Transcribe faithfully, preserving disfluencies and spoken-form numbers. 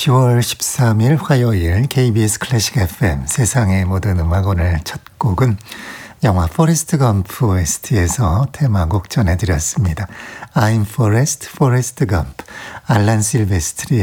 시월 십삼일 화요일 케이비에스 클래식 에프엠 세상의 모든 음악 오늘 첫 곡은 영화 포레스트 검프 오에스티에서 테마곡 전해드렸습니다. I'm Forrest, Forrest Gump, 알란 실베스트리의